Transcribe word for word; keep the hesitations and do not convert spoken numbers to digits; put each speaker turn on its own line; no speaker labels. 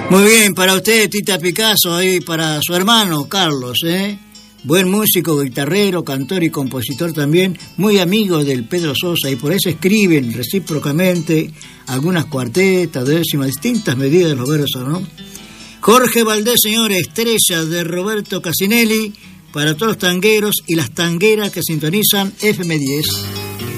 Muy bien, para usted, Tita Picasso, y para su hermano Carlos, ¿eh? Buen músico, guitarrero, cantor y compositor también, muy amigo del Pedro Sosa, y por eso escriben recíprocamente algunas cuartetas, décimas, distintas medidas de los versos, ¿no? Jorge Valdés, señores, estrella de Roberto Casinelli, para todos los tangueros y las tangueras que sintonizan F M diez.